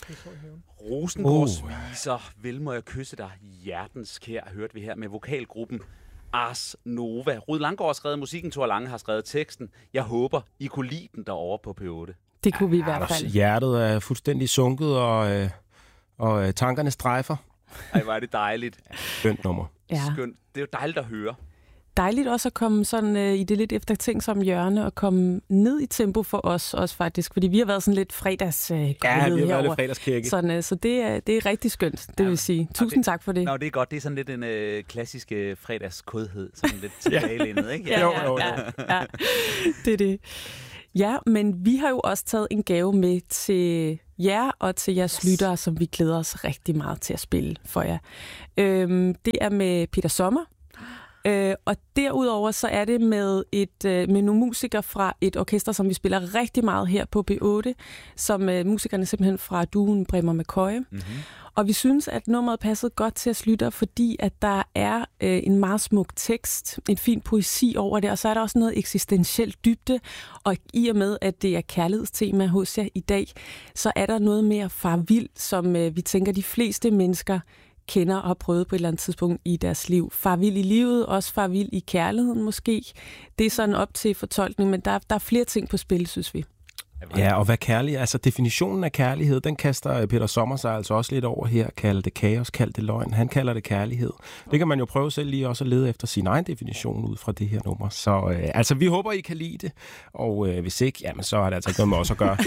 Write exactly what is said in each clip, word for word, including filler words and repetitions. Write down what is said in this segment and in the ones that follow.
Rosengårds oh. viser, vel må jeg kysse dig, hjertens kær, hørte vi her med vokalgruppen Ars Nova. Rud Langgaard har skrevet musikken, Thor Lange har skrevet teksten. Jeg håber, I kunne lide den derovre på P otte. Det kunne vi i hvert fald. Hjertet er fuldstændig sunket, og, øh, og øh, tankerne strejfer. Ej, hvor er det dejligt. Skønt nummer. Ja. Skønt. Det er jo dejligt at høre. Dejligt også at komme sådan øh, i det lidt eftertænksomme hjørne og komme ned i tempo for os også faktisk, fordi vi har været sådan lidt fredags øh, Ja, vi har herovre. været lidt fredagskirke. Sådan, øh, så det er, det er rigtig skønt, det ja, vil sige. Tusind det, tak for det. Nå, det er godt. Det er sådan lidt en øh, klassisk øh, fredagskodhed, sådan lidt tilbagelænet, ikke? Ja, ja, ja, ja, ja. Det er det. Ja, men vi har jo også taget en gave med til jer og til jeres yes. lyttere, som vi glæder os rigtig meget til at spille for jer. Øhm, det er med Peter Sommer. Øh, og derudover så er det med, et, øh, med nogle musikere fra et orkester, som vi spiller rigtig meget her på P otte, som øh, musikerne simpelthen fra duoen Bremer McCoy. Mm-hmm. Og vi synes, at nummeret passede godt til at lytte, fordi at der er øh, en meget smuk tekst, en fin poesi over det, og så er der også noget eksistentielt dybde, og i og med, at det er kærlighedstema hos jer i dag, så er der noget mere farvild, som øh, vi tænker, de fleste mennesker kender og har prøvet på et eller andet tidspunkt i deres liv. Farvild i livet, også farvild i kærligheden måske. Det er sådan op til fortolkning, men der, der er flere ting på spil, synes vi. Ja, og hvad kærlighed, altså definitionen af kærlighed, den kaster Peter Sommer sig altså også lidt over her. Kald det kaos, kald det løgn. Han kalder det kærlighed. Det kan man jo prøve selv lige også at lede efter sin egen definition ud fra det her nummer. Så øh, altså, vi håber, I kan lide det. Og øh, hvis ikke, jamen så har det altså ikke noget med os at gøre.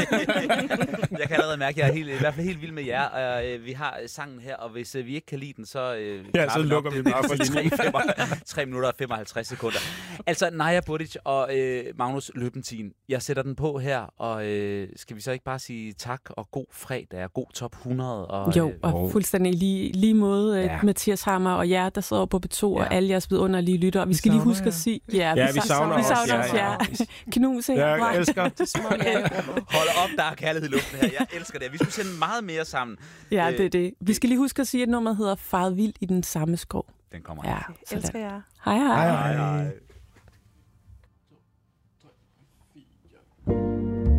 Jeg kan allerede mærke, at jeg er helt, i hvert fald helt vild med jer. Og, øh, vi har sangen her, og hvis øh, vi ikke kan lide den, så, øh, ja, så lukker vi bare for linjen. tre minutter og femoghalvtreds sekunder. Altså, Naja Budic og øh, Magnus Løbentin. Jeg sætter den på her. Og øh, skal vi så ikke bare sige tak og god fredag og god top hundrede? Og, jo, og øh, fuldstændig lige, lige måde ja. Mathias Hammer og jer, der sidder på P to, ja. Og alle jeres vidunderlige lytter. Og vi skal vi lige huske at sige... Ja, ja vi, vi savner os. Vi savner os, ja. Knus, ikke? Ja, jeg elsker det. Hold op, der er kærlighed i luften her. Jeg elsker det. Vi skulle sende meget mere sammen. Ja, det er det. Vi skal lige huske at sige, at nummeret hedder Faret vild i den samme skov. Den kommer ja, elsker jer. Hej, hej. hej, hej.